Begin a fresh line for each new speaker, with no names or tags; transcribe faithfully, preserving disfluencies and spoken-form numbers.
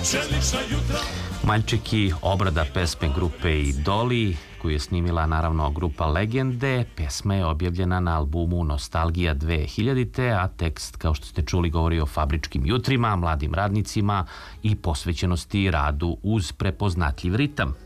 Maljčeki, obrada pesme grupe Idoli, koju je snimila naravno grupa Legende. Pesma je objavljena na albumu Nostalgija dve hiljadite. a tekst, kao što ste čuli, govori o fabričkim jutrima, mladim radnicima i posvećenosti radu uz prepoznatljiv ritam.